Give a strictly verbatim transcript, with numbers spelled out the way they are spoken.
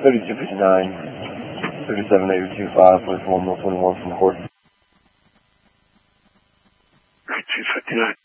thirty-two fifty-nine, thirty-seven eight two five, forty-four, twenty-one from the court. thirty-two fifty-nine.